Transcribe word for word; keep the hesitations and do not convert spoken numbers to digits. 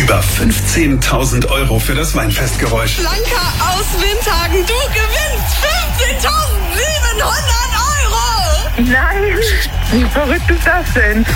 Über fünfzehntausend Euro für das Weinfestgeräusch. Blanka aus Windhagen, du gewinnst fünfzehntausendsiebenhundert Euro! Nein, wie verrückt ist das denn?